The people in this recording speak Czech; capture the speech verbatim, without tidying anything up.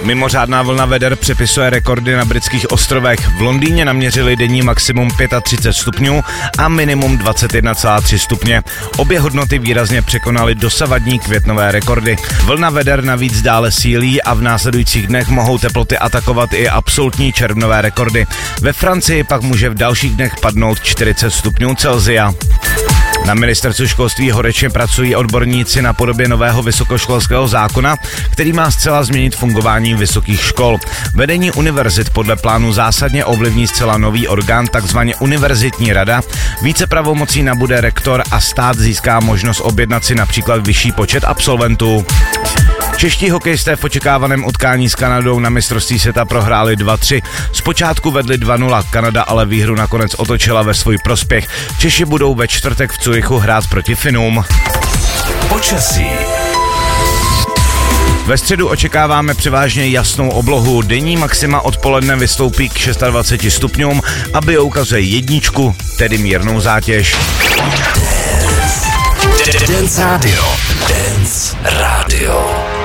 Mimořádná vlna veder přepisuje rekordy na britských ostrovech. V Londýně naměřili denní maximum třicet pět stupňů a minimum dvacet jedna celá tři stupně. Obě hodnoty výrazně překonaly dosavadní květnové rekordy. Vlna veder navíc dále sílí a v následujících dnech mohou teploty atakovat i absolutní červnové rekordy. Ve Francii pak může v dalších dnech padnout čtyřicet stupňů Celsia. Na ministerstvu školství horečně pracují odborníci na podobě nového vysokoškolského zákona, který má zcela změnit fungování vysokých škol. Vedení univerzit podle plánu zásadně ovlivní zcela nový orgán, takzvaně univerzitní rada. Více pravomocí nabude rektor a stát získá možnost objednat si například vyšší počet absolventů. Čeští hokejisté v očekávaném utkání s Kanadou na mistrovství světa prohráli dva tři. Zpočátku vedli dva nula, Kanada ale výhru nakonec otočila ve svůj prospěch. Češi budou ve čtvrtek v Curychu hrát proti Finům. Počasí. Ve středu očekáváme převážně jasnou oblohu. Denní maxima odpoledne vystoupí k dvaceti šesti stupňům a bio ukazuje jedničku, tedy mírnou zátěž. Dance Radio. Dance Radio.